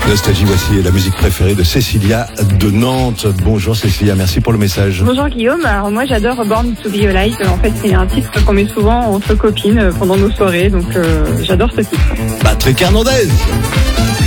Nostalgie, voici la musique préférée de Cécilia de Nantes. Bonjour Cécilia, merci pour le message. Bonjour Guillaume, alors moi j'adore Born to Be Alive. En fait c'est un titre qu'on met souvent entre copines pendant nos soirées, donc j'adore ce titre. Patrick Hernandez.